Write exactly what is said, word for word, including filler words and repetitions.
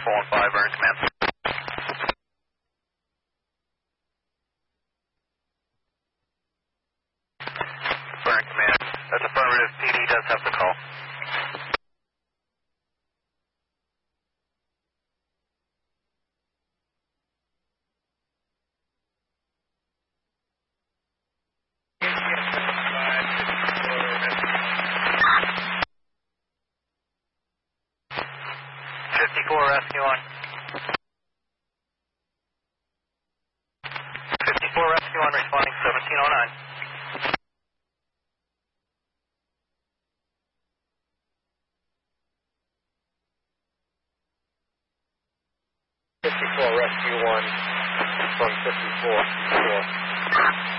four one five, earn command. Burn command. That's affirmative. P D does have the call. fifty-four Rescue one. fifty-four Rescue one responding seventeen oh nine. fifty-four Rescue one from fifty-four.